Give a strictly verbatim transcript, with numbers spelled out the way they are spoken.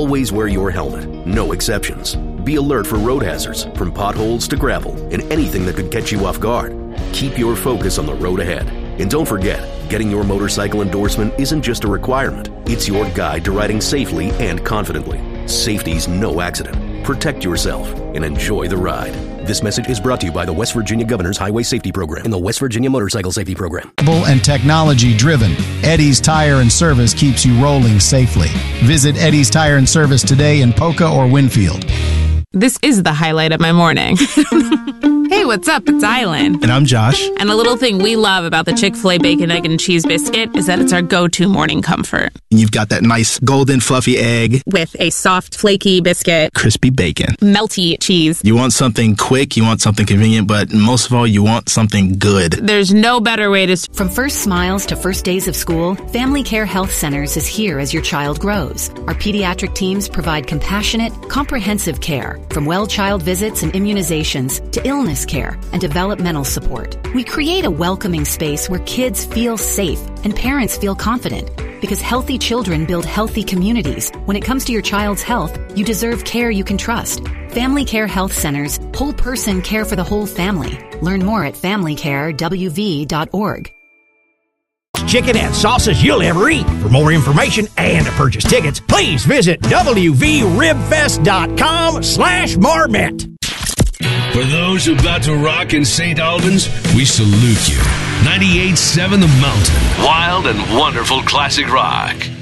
Always wear your helmet, no exceptions. Be alert for road hazards, from potholes to gravel, and anything that could catch you off guard. Keep your focus on the road ahead. And don't forget, getting your motorcycle endorsement isn't just a requirement. It's your guide to riding safely and confidently. Safety's no accident. Protect yourself and enjoy the ride. This message is brought to you by the West Virginia Governor's Highway Safety Program and the West Virginia Motorcycle Safety Program. And technology-driven, Eddie's Tire and Service keeps you rolling safely. Visit Eddie's Tire and Service today in Poca or Winfield. This is the highlight of my morning. Hey, what's up? It's Island. And I'm Josh. And a little thing we love about the Chick-fil-A Bacon, Egg, and Cheese Biscuit is that it's our go-to morning comfort. You've got that nice golden fluffy egg. With a soft, flaky biscuit. Crispy bacon. Melty cheese. You want something quick, you want something convenient, but most of all, you want something good. There's no better way to... From first smiles to first days of school, Family Care Health Centers is here as your child grows. Our pediatric teams provide compassionate, comprehensive care, from well child visits and immunizations to illness care and developmental support. We create a welcoming space where kids feel safe and parents feel confident, because healthy children build healthy communities. When it comes to your child's health, you deserve care you can trust. Family Care Health Centers, whole person care for the whole family. Learn more at family care w v dot org. Chicken and sauces you'll ever eat. For more information and to purchase tickets, please visit w v rib fest dot com slash marmot. For those about to rock in Saint Albans, we salute you. ninety-eight point seven The Mountain. Wild and wonderful classic rock.